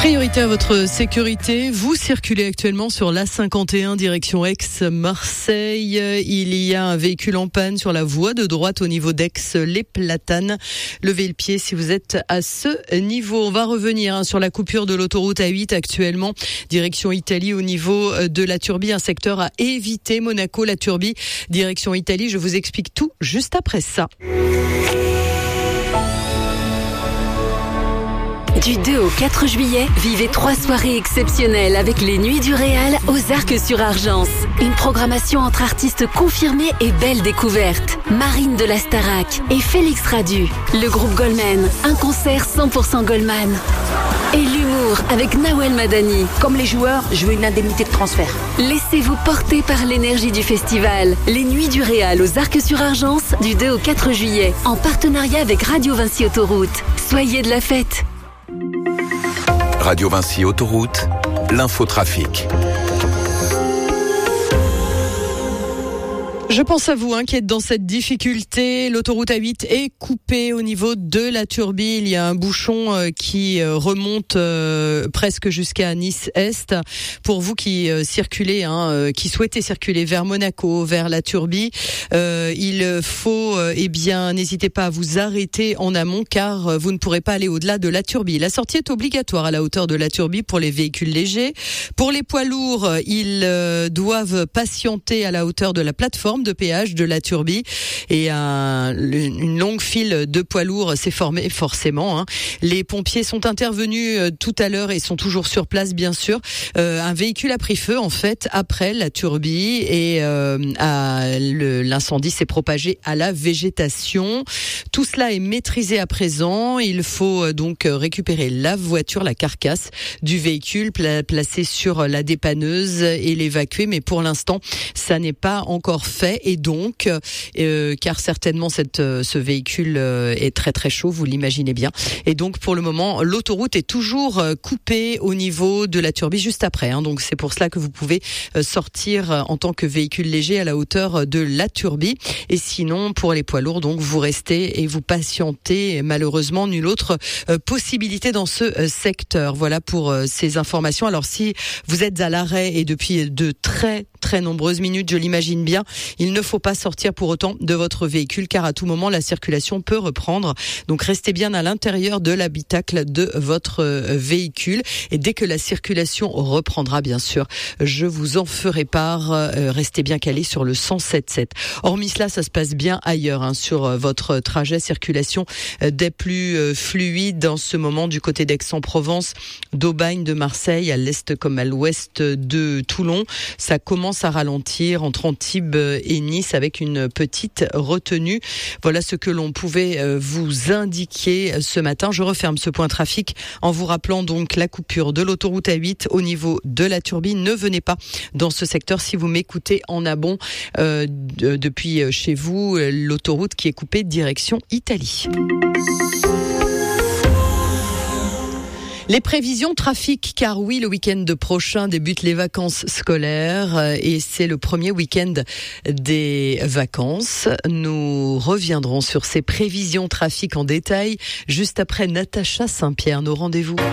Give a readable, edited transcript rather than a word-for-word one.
Priorité à votre sécurité. Vous circulez actuellement sur l'A51 direction Aix-Marseille. Il y a un véhicule en panne sur la voie de droite au niveau d'Aix-les-Platanes. Levez le pied si vous êtes à ce niveau. On va revenir sur la coupure de l'autoroute A8 actuellement direction Italie au niveau de la Turbie. Un secteur à éviter. Monaco, la Turbie, direction Italie. Je vous explique tout juste après ça. Du 2 au 4 juillet, vivez 3 soirées exceptionnelles avec les Nuits du Réal aux Arcs-sur-Argence. Une programmation entre artistes confirmés et belles découvertes. Marine de la Starac et Félix Radu. Le groupe Goldman, un concert 100% Goldman. Et l'humour avec Nawel Madani. Comme les joueurs, je veux une indemnité de transfert. Laissez-vous porter par l'énergie du festival. Les Nuits du Réal aux Arcs-sur-Argence du 2 au 4 juillet. En partenariat avec Radio Vinci Autoroute. Soyez de la fête. Radio Vinci Autoroute, l'infotrafic. Je pense à vous qui êtes dans cette difficulté. L'autoroute A8 est coupée au niveau de la Turbie. Il y a un bouchon qui remonte presque jusqu'à Nice-Est. Pour vous qui circulez, qui souhaitez circuler vers Monaco, vers la Turbie, il faut, n'hésitez pas à vous arrêter en amont car vous ne pourrez pas aller au-delà de la Turbie. La sortie est obligatoire à la hauteur de la Turbie pour les véhicules légers. Pour les poids lourds, ils doivent patienter à la hauteur de la plateforme de péage de la Turbie et une longue file de poids lourds s'est formée forcément. Les pompiers sont intervenus tout à l'heure et sont toujours sur place bien sûr. Un véhicule a pris feu en fait après la Turbie et l'incendie s'est propagé à la végétation. Tout cela est maîtrisé à présent. Il faut donc récupérer la voiture, la carcasse du véhicule placée sur la dépanneuse et l'évacuer, mais pour l'instant ça n'est pas encore fait. Et donc, car certainement ce véhicule est très très chaud, vous l'imaginez bien. Et donc pour le moment, l'autoroute est toujours coupée au niveau de la Turbie juste après. Donc c'est pour cela que vous pouvez sortir en tant que véhicule léger à la hauteur de la Turbie. Et sinon, pour les poids lourds, donc vous restez et vous patientez. Malheureusement, nulle autre possibilité dans ce secteur. Voilà pour ces informations. Alors si vous êtes à l'arrêt et depuis de très très nombreuses minutes, je l'imagine bien, il ne faut pas sortir pour autant de votre véhicule car à tout moment la circulation peut reprendre. Donc restez bien à l'intérieur de l'habitacle de votre véhicule et dès que la circulation reprendra bien sûr, je vous en ferai part. Restez bien calés sur le 107.7. Hormis cela, ça se passe bien ailleurs sur votre trajet. Circulation des plus fluides en ce moment du côté d'Aix-en-Provence, d'Aubagne, de Marseille, à l'est comme à l'ouest de Toulon. Ça commence à ralentir entre Antibes et Nice avec une petite retenue. Voilà ce que l'on pouvait vous indiquer ce matin. Je referme ce point trafic en vous rappelant donc la coupure de l'autoroute A8 au niveau de la Turbie. Ne venez pas dans ce secteur si vous m'écoutez en amont depuis chez vous, l'autoroute qui est coupée direction Italie. Les prévisions trafic, car oui, le week-end prochain débutent les vacances scolaires et c'est le premier week-end des vacances. Nous reviendrons sur ces prévisions trafic en détail juste après Natacha Saint-Pierre. Nos rendez-vous.